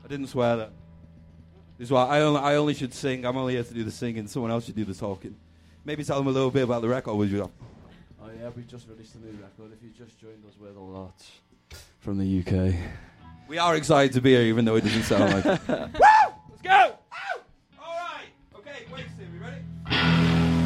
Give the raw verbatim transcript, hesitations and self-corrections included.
I didn't swear that. This is why I only, I only should sing. I'm only here to do the singing. Someone else should do the talking. Maybe tell them a little bit about the record. Would you? Oh yeah, we just released a new record. If you just joined us, we're the lads from the U K. We are excited to be here, even though it doesn't sound like it. Woo! Let's go!